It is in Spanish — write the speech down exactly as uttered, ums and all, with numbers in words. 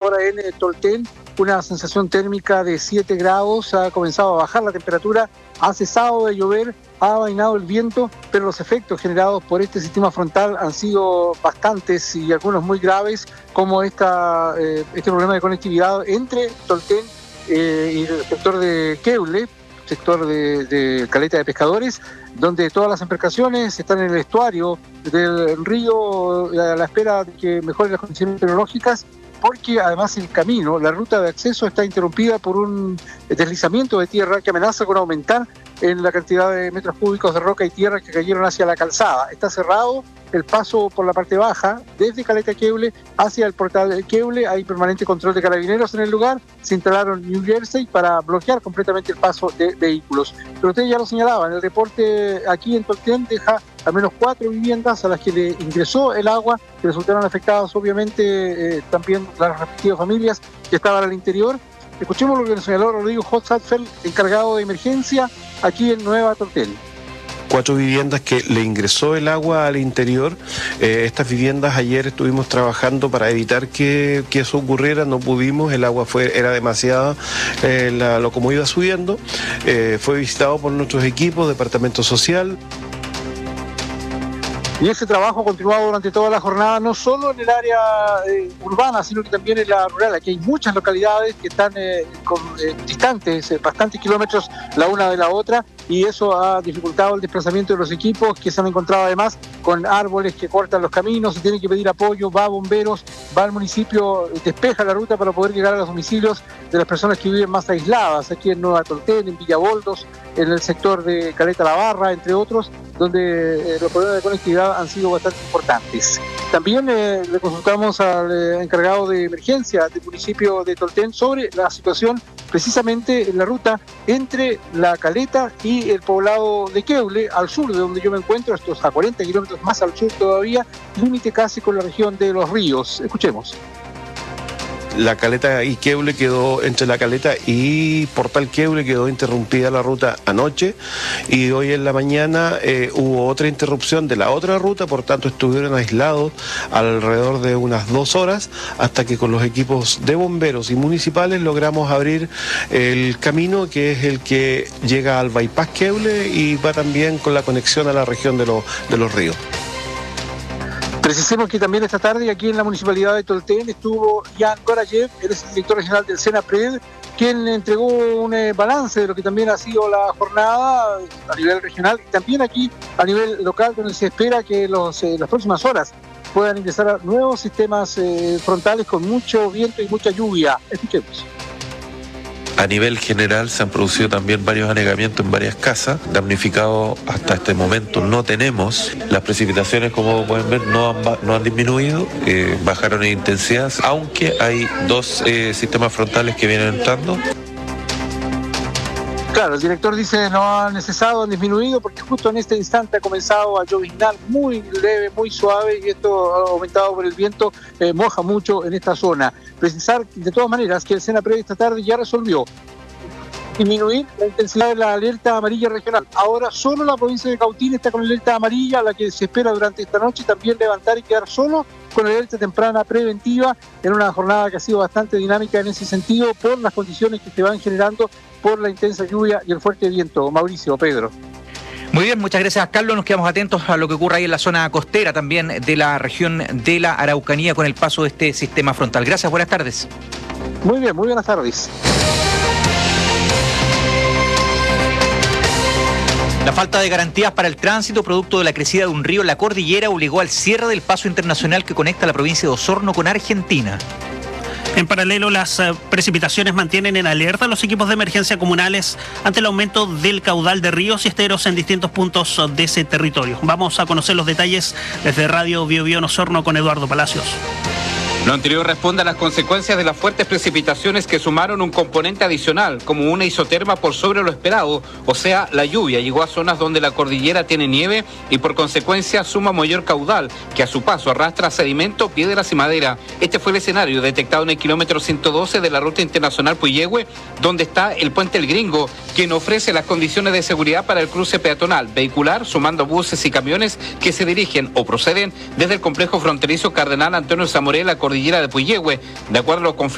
ahora en eh, Tolten, una sensación térmica de siete grados, ha comenzado a bajar la temperatura, ha cesado de llover, ha amainado el viento, pero los efectos generados por este sistema frontal han sido bastantes y algunos muy graves, como esta, eh, este problema de conectividad entre Tolten eh, y el sector de Queule, sector de, de Caleta de Pescadores, donde todas las embarcaciones están en el estuario del río a la espera de que mejoren las condiciones meteorológicas, porque además el camino, la ruta de acceso está interrumpida por un deslizamiento de tierra que amenaza con aumentar en la cantidad de metros cúbicos de roca y tierra que cayeron hacia la calzada. Está cerrado el paso por la parte baja, desde Caleta Queule hacia el portal de Queule. Hay permanente control de carabineros en el lugar. Se instalaron New Jersey para bloquear completamente el paso de vehículos. Pero usted ya lo señalaba, en el reporte aquí en Tolten deja al menos cuatro viviendas a las que le ingresó el agua, que resultaron afectadas obviamente eh, también las respectivas familias que estaban al interior. Escuchemos lo que nos señaló Rodrigo Hotzapfel, encargado de emergencia aquí en Nueva Tolten. Cuatro viviendas que le ingresó el agua al interior. Eh, estas viviendas ayer estuvimos trabajando para evitar que, que eso ocurriera, no pudimos, el agua fue era demasiada, eh, la, lo como iba subiendo. Eh, fue visitado por nuestros equipos, departamento social. Y ese trabajo ha continuado durante toda la jornada, no solo en el área eh, urbana, sino que también en la rural. Aquí hay muchas localidades que están eh, con, eh, distantes, eh, bastantes kilómetros la una de la otra, y eso ha dificultado el desplazamiento de los equipos, que se han encontrado además con árboles que cortan los caminos, se tiene que pedir apoyo, va a bomberos, va al municipio, despeja la ruta para poder llegar a los domicilios de las personas que viven más aisladas, aquí en Nueva Tolten, en Villaboldos, en el sector de Caleta La Barra, entre otros, donde eh, los problemas de conectividad han sido bastante importantes. También eh, le consultamos al eh, encargado de emergencia del municipio de Tolten sobre la situación precisamente en la ruta entre la Caleta y el poblado de Queule, al sur de donde yo me encuentro, estos a cuarenta kilómetros más al sur todavía, límite casi con la región de Los Ríos. Escuchemos. La Caleta y Queule quedó, entre la Caleta y Portal Queule quedó interrumpida la ruta anoche, y hoy en la mañana eh, hubo otra interrupción de la otra ruta, por tanto estuvieron aislados alrededor de unas dos horas hasta que con los equipos de bomberos y municipales logramos abrir el camino, que es el que llega al bypass Queule y va también con la conexión a la región de, lo, de los ríos. Precisemos que también esta tarde aquí en la Municipalidad de Tolten estuvo Jan Gorayev, él es el director regional del SENAPRED, quien entregó un eh, balance de lo que también ha sido la jornada a nivel regional y también aquí a nivel local, donde se espera que los, eh, las próximas horas puedan ingresar nuevos sistemas eh, frontales con mucho viento y mucha lluvia. Escuchemos. A nivel general se han producido también varios anegamientos en varias casas. Damnificados hasta este momento no tenemos. Las precipitaciones, como pueden ver, no han, no han disminuido, eh, bajaron en intensidad, aunque hay dos eh, sistemas frontales que vienen entrando. Claro, el director dice no han cesado, han disminuido, porque justo en este instante ha comenzado a lloviznar muy leve, muy suave, y esto aumentado por el viento eh, moja mucho en esta zona. Precisar de todas maneras que el SENAPRED esta tarde ya resolvió disminuir la intensidad de la alerta amarilla regional. Ahora solo la provincia de Cautín está con alerta amarilla, la que se espera durante esta noche también levantar y quedar solo con alerta temprana preventiva, en una jornada que ha sido bastante dinámica en ese sentido por las condiciones que se van generando por la intensa lluvia y el fuerte viento. Mauricio, Pedro. Muy bien, muchas gracias, Carlos. Nos quedamos atentos a lo que ocurre ahí en la zona costera también de la región de la Araucanía con el paso de este sistema frontal. Gracias, buenas tardes. Muy bien, muy buenas tardes. La falta de garantías para el tránsito producto de la crecida de un río en la cordillera obligó al cierre del paso internacional que conecta la provincia de Osorno con Argentina. En paralelo, las uh, precipitaciones mantienen en alerta a los equipos de emergencia comunales ante el aumento del caudal de ríos y esteros en distintos puntos de ese territorio. Vamos a conocer los detalles desde Radio Bio Bio en Osorno con Eduardo Palacios. Lo anterior responde a las consecuencias de las fuertes precipitaciones que sumaron un componente adicional, como una isoterma por sobre lo esperado, o sea, la lluvia llegó a zonas donde la cordillera tiene nieve y por consecuencia suma mayor caudal, que a su paso arrastra sedimento, piedras y madera. Este fue el escenario detectado en el kilómetro ciento doce de la ruta internacional Puyehue, donde está el Puente El Gringo, quien ofrece las condiciones de seguridad para el cruce peatonal, vehicular, sumando buses y camiones que se dirigen o proceden desde el complejo fronterizo Cardenal Antonio Zamoré, la cordillera de Puyehue. De acuerdo a los